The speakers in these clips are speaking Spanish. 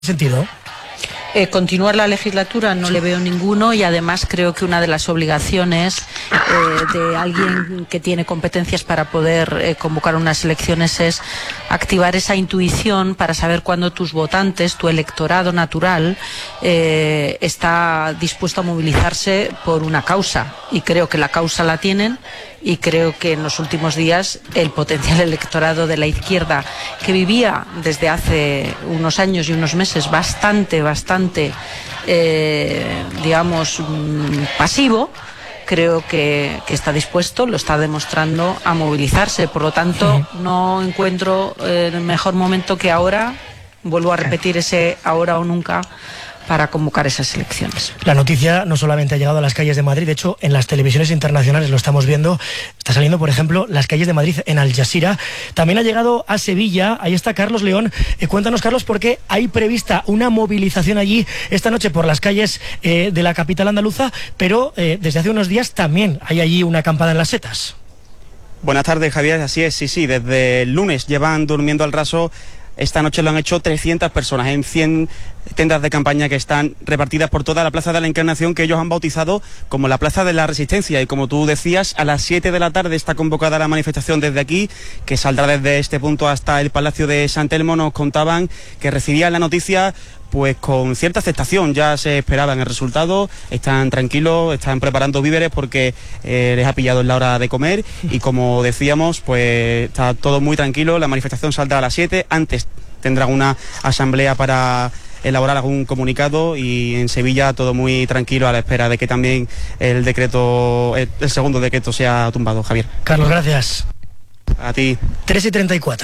sentido? Continuar la legislatura no le veo ninguno, y además creo que una de las obligaciones de alguien que tiene competencias para poder convocar unas elecciones es activar esa intuición para saber cuándo tus votantes, tu electorado natural, está dispuesto a movilizarse por una causa, y creo que la causa la tienen. Y creo que en los últimos días el potencial electorado de la izquierda, que vivía desde hace unos años y unos meses bastante, pasivo, creo que está dispuesto, lo está demostrando, a movilizarse. Por lo tanto, no encuentro el mejor momento que ahora, vuelvo a repetir ese ahora o nunca, para convocar esas elecciones. La noticia no solamente ha llegado a las calles de Madrid, de hecho en las televisiones internacionales lo estamos viendo, está saliendo por ejemplo las calles de Madrid en Al Jazeera, también ha llegado a Sevilla, ahí está Carlos León. Cuéntanos, Carlos, por qué hay prevista una movilización allí esta noche por las calles de la capital andaluza, pero desde hace unos días también hay allí una acampada en las setas. Buenas tardes, Javier, así es, sí, desde el lunes llevan durmiendo al raso. Esta noche lo han hecho 300 personas en 100 tiendas de campaña que están repartidas por toda la Plaza de la Encarnación, que ellos han bautizado como la Plaza de la Resistencia. Y como tú decías, a las 7 de la tarde está convocada la manifestación desde aquí, que saldrá desde este punto hasta el Palacio de San Telmo. Nos contaban que recibían la noticia pues con cierta aceptación, ya se esperaban el resultado, están tranquilos, están preparando víveres porque les ha pillado en la hora de comer, y como decíamos, pues está todo muy tranquilo. La manifestación saldrá a las 7, antes tendrán una asamblea para elaborar algún comunicado, y en Sevilla todo muy tranquilo a la espera de que también el segundo decreto sea tumbado. Javier. Carlos, gracias. A ti. 3:34.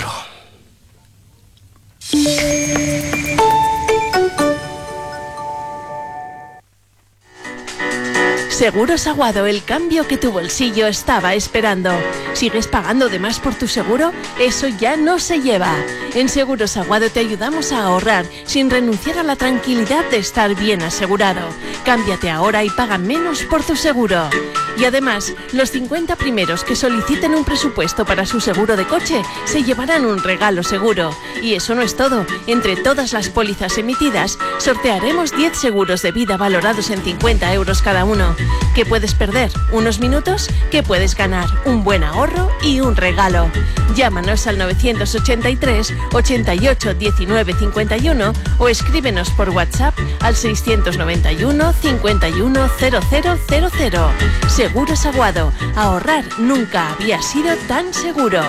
Seguros Aguado, el cambio que tu bolsillo estaba esperando. ¿Sigues pagando de más por tu seguro? Eso ya no se lleva. En Seguros Aguado te ayudamos a ahorrar sin renunciar a la tranquilidad de estar bien asegurado. Cámbiate ahora y paga menos por tu seguro. Y además, los 50 primeros que soliciten un presupuesto para su seguro de coche se llevarán un regalo seguro. Y eso no es todo. Entre todas las pólizas emitidas, sortearemos 10 seguros de vida valorados en 50 euros cada uno. ¿Qué puedes perder? ¿Unos minutos? ¿Qué puedes ganar? Un buen ahorro y un regalo. Llámanos al 983 88 19 51 o escríbenos por WhatsApp al 691 51 0000. Seguros Aguado. Ahorrar nunca había sido tan seguro.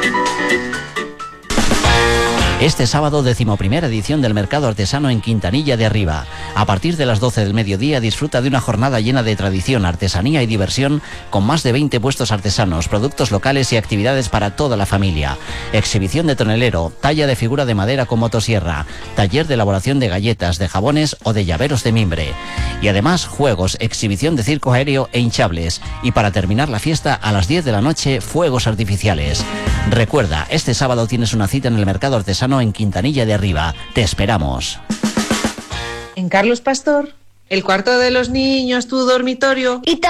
Este sábado, 11ª edición del Mercado Artesano en Quintanilla de Arriba. A partir de las 12 del mediodía disfruta de una jornada llena de tradición, artesanía y diversión, con más de 20 puestos artesanos, productos locales y actividades para toda la familia. Exhibición de tonelero, talla de figura de madera con motosierra, taller de elaboración de galletas, de jabones o de llaveros de mimbre. Y además, juegos, exhibición de circo aéreo e hinchables. Y para terminar la fiesta, a las 10 de la noche, fuegos artificiales. Recuerda, este sábado tienes una cita en el Mercado Artesano en Quintanilla de Arriba. Te esperamos. En Carlos Pastor, el cuarto de los niños, tu dormitorio. Y